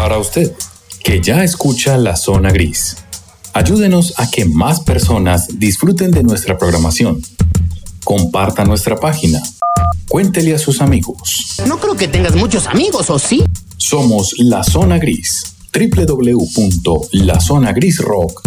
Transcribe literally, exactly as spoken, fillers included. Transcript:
Para usted, que ya escucha La Zona Gris, ayúdenos a que más personas disfruten de nuestra programación. Comparta nuestra página. Cuéntele a sus amigos. No creo que tengas muchos amigos, ¿o sí? Somos La Zona Gris. doble u doble u doble u punto la zona gris rock